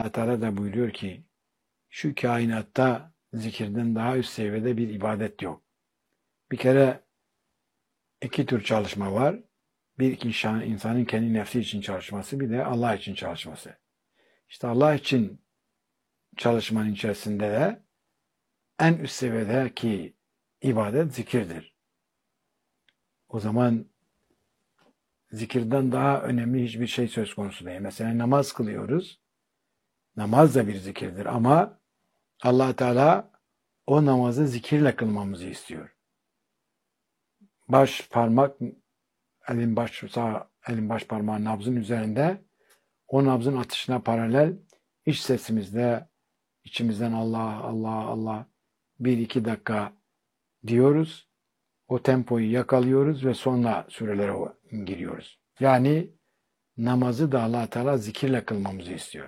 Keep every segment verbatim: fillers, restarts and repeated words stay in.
Allah Teala da buyuruyor ki şu kainatta zikirden daha üst seviyede bir ibadet yok. Bir kere iki tür çalışma var. Bir insan, insanın kendi nefsi için çalışması, bir de Allah için çalışması. İşte Allah için çalışmanın içerisinde de en üst seviyedeki ibadet zikirdir. O zaman zikirden daha önemli hiçbir şey söz konusu değil. Mesela namaz kılıyoruz. Namaz da bir zikirdir ama Allah Teala o namazı zikirle kılmamızı istiyor. Baş parmak, elin baş sağ elin baş parmağı nabzın üzerinde, o nabzın atışına paralel iç sesimizde içimizden Allah Allah Allah bir iki dakika diyoruz. O tempoyu yakalıyoruz ve sonra sürelere giriyoruz. Yani namazı da Allah Teala zikirle kılmamızı istiyor.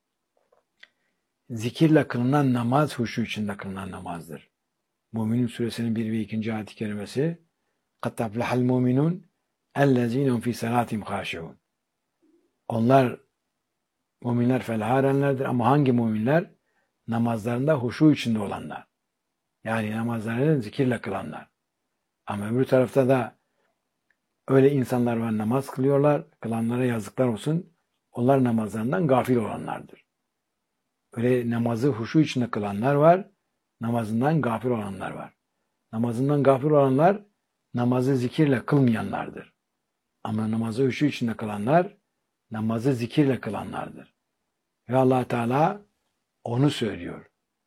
Zikirle kılınan namaz huşu içinde kılınan namazdır. Müminun suresinin bir ve ikinci ayet-i kerimesi قَدْ تَفْلَحَ الْمُؤْمِنُونَ اَلَّذ۪ينَ هُمْ فِي سَلَاتِهِمْ خَاشِعُونَ. Onlar müminler felaha erenlerdir ama hangi müminler? Namazlarında huşu içinde olanlar. Yani namazlarını zikirle kılanlar. Ama öbür tarafta da öyle insanlar var, namaz kılıyorlar, kılanlara yazıklar olsun. Onlar namazlarından gafil olanlardır. Öyle namazı huşu içinde kılanlar var, namazından gafil olanlar var. Namazından gafil olanlar, namazı zikirle kılmayanlardır. Ama namazı huşu içinde kılanlar, namazı zikirle kılanlardır. Ve Allah Teala onu söylüyor.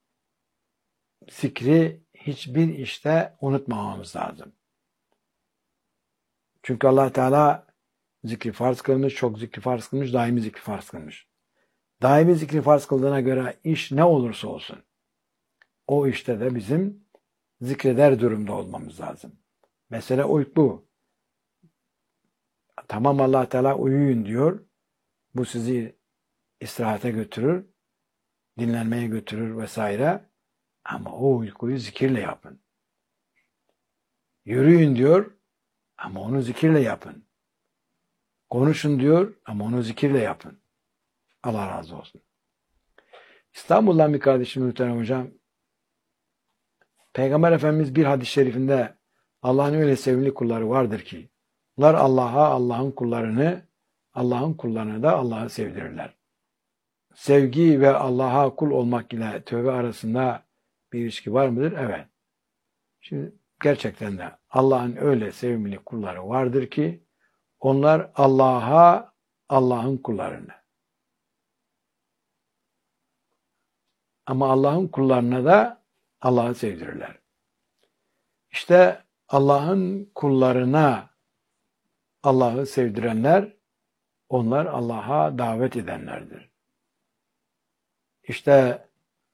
Zikri hiçbir işte unutmamamız lazım. Çünkü Allah Teala zikri farz kılmış, çok zikri farz kılmış, daimi zikri farz kılmış. Daimi zikri farz kıldığına göre iş ne olursa olsun, o işte de bizim zikreder durumda olmamız lazım. Mesela uyku. Tamam, Allah Teala uyuyun diyor. Bu sizi istirahate götürür, dinlenmeye götürür vesaire. Ama o uykuyu zikirle yapın. Yürüyün diyor ama onu zikirle yapın. Konuşun diyor ama onu zikirle yapın. Allah razı olsun. İstanbul'dan bir kardeşim muhterem hocam, Peygamber Efendimiz bir hadis-i şerifinde Allah'ın öyle sevimli kulları vardır ki bunlar Allah'a, Allah'ın kullarını, Allah'ın kullarını da Allah'a sevdirirler. Sevgi ve Allah'a kul olmak ile tövbe arasında bir ilişki var mıdır? Evet. Şimdi gerçekten de Allah'ın öyle sevimli kulları vardır ki onlar Allah'a, Allah'ın kullarını. Ama Allah'ın kullarına da Allah'ı sevdirirler. İşte Allah'ın kullarına Allah'ı sevdirenler, onlar Allah'a davet edenlerdir. İşte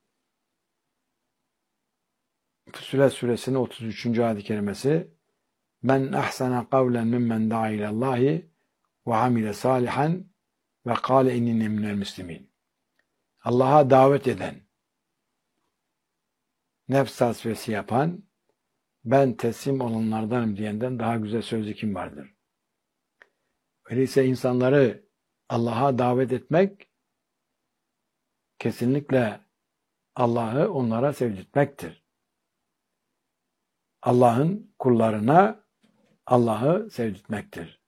Fussilet suresinin otuz üçüncü ayet-i kerimesi Men ahsana kavlen mimmen da'a ilallahi ve amile salihan ve kâle innine minel müslimin. Allah'a davet eden, nefs tasfiyesi yapan, ben teslim olanlardanım diyenden daha güzel sözlü kim vardır? Öyleyse insanları Allah'a davet etmek kesinlikle Allah'ı onlara sevdirtmektir. Allah'ın kullarına Allah'ı sevdirtmektir.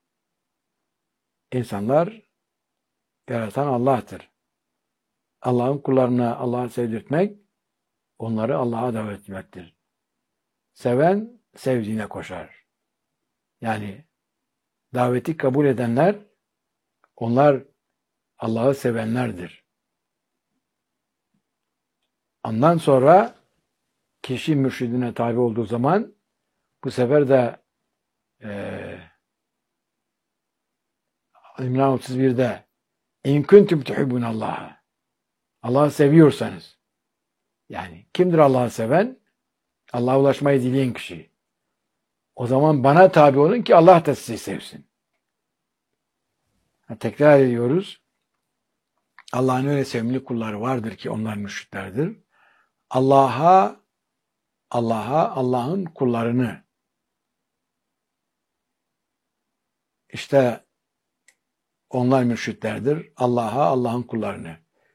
İnsanlar yaratan Allah'tır. Allah'ın kullarına Allah'ı sevdirtmek, onları Allah'a davet etmektir. Seven sevdiğine koşar. Yani daveti kabul edenler, onlar Allah'ı sevenlerdir. Ondan sonra kişi mürşidine tabi olduğu zaman bu sefer de e, İmran otuz birde İn kuntum tuhibbunallâhe, Allah'ı seviyorsanız, yani kimdir Allah'ı seven? Allah'a ulaşmayı dileyen kişi. O zaman bana tabi olun ki Allah da sizi sevsin. Tekrar ediyoruz. Allah'ın öyle sevimli kulları vardır ki onlar mürşitlerdir. Allah'a, Allah'a, Allah'ın kullarını, işte onlar mürşitlerdir. Allah'a, Allah'ın kullarını.